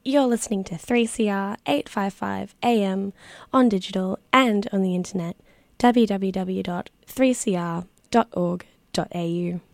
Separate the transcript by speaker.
Speaker 1: You're listening to 3CR 855 AM on digital and on the internet, www.3cr.org.au.